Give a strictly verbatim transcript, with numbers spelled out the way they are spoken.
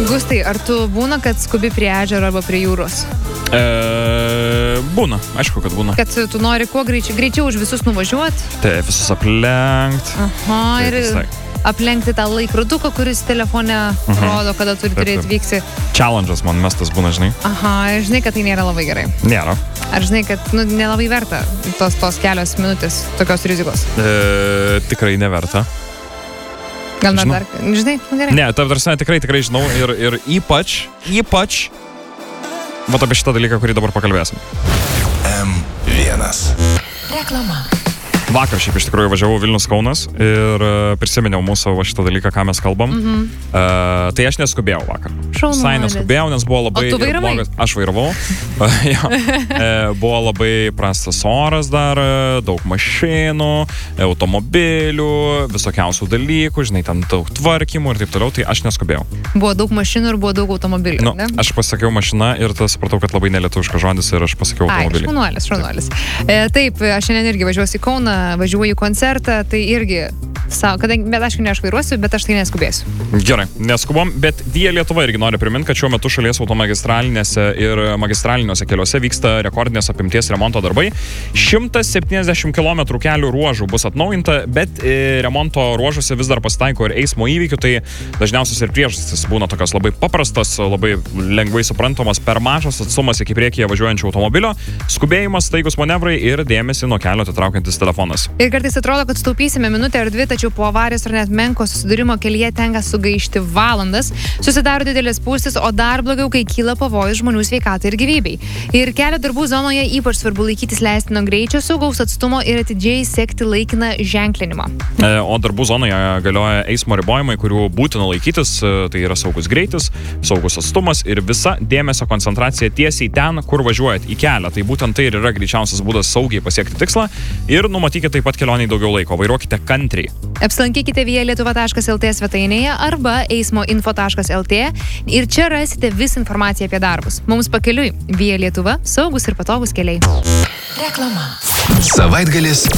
Gustai, ar tu būna, kad skubi prie ežero arba prie jūros? E, būna, aišku, kad būna. Kad tu nori kuo greičiau, greičiau už visus nuvažiuoti? Tai visus aplenkt. Aha, ir visai. aplenkti tą laikroduką, kuris telefone uh-huh. rodo, kada turi turėti vykti. Challenge'as man mestas būna, žinai. Aha, ir žinai, kad tai nėra labai gerai. Nėra. Ar žinai, kad nu, nelabai verta tos, tos kelios minutės tokios rizikos? E, tikrai neverta. Gal mes dar, žinai, nu gerai. Ne, ta prasme, tikrai, tikrai žinau ir, ir ypač, ypač, vat apie šitą dalyką, kurį dabar pakalbėsim. M vienas. Reklama. Vakar šiaip iš tikrųjų važiavau Vilnius Kaunas ir uh, prisiminiau mūsų va, šitą dalyką, ką mes kalbam. Mm-hmm. uh, tai aš neskubėjau vakar. Šaunuolis. Visai neskubėjau, nes buvo labai blogas. Aš vairavau. uh, buvo labai prastas oras dar, daug mašinų, automobilių, visokiausių dalykų, žinai, ten daug tvarkymų ir taip toliau, tai aš neskubėjau. Buvo daug mašinų ir buvo daug automobilių, nu, ne? Aš pasakiau mašiną ir tas supratau, kad labai nelietuviškas žodis ir aš pasakiau automobilį. Ai, šaunuolis, šaunuolis. E, taip, aš šiandien irgi važiuosiu į Kauną, važiuoju į koncertą, tai irgi savo, kadangi, bet aišku, ne aš vairuosiu, bet aš tai neskubėsiu. Gerai, neskubom, bet Via Lietuva irgi nori priminti, kad šiuo metu šalies automagistralinėse ir magistraliniuose keliuose vyksta rekordinės apimties remonto darbai. šimtas septyniasdešimt kilometrų kelių ruožų bus atnaujinta, bet e, remonto ruožuose vis dar pasitaiko ir eismo įvykių, tai dažniausias ir priežastis būna tokios labai paprastas, labai lengvai suprantamas, per mažas atstumas iki priekyje važiuojančio automobilio, skubėjimas, staigus manevrai ir dėmesį nuo kelio atitraukiantis telefonas. Ir kartais atrodo, kad sutaupysime minutę ar dvi, tačiau po avarijos ar net menko susidūrimo kelyje tenka sugaišti valandas, susidaro didelės spūstis, o dar blogiau, kai kyla pavojus žmonių sveikatai ir gyvybei. Ir kelio darbų zonoje ypač svarbu laikytis leistino greičio, saugaus atstumo ir atidžiai sekti laikiną ženklinimą. E, o darbų zonoje galioja eismo ribojimai, kurių būtina laikytis, tai yra saugus greitis, saugus atstumas ir visa dėmesio koncentracija tiesiai ten, kur važiuojat į kelią. Tai būtent tai ir yra greičiausias būdas saugiai pasiekti tikslą ir numatykite taip pat kelioniai daugiau laiko. Vairuokite kantriai. Apsilankykite via lietuva taškas lt svetainėje arba eismoinfo taškas lt ir čia rasite visą informaciją apie darbus. Mums pakeliui. Via Lietuva, saugus ir patogus keliai. Reklama. Savaitgalis